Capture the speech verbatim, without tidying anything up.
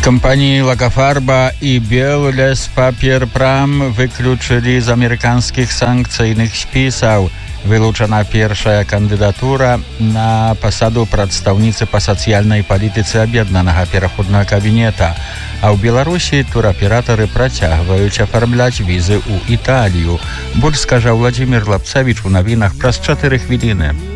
Компании «Лакофарба» и «Беллес Папер Прам» выключили из американских санкцыйных списаў. Вылучана першая кандыдатура на пасаду прадстаўніцы па сацыяльнай палітыцы аб'яднанага пераходнага кабінета. А ў Беларусі тураператары працягваюць афармляць візы ў Італію. Больш скажа Владзімір Лапцавіч у навінах праз чатыры хвіліны.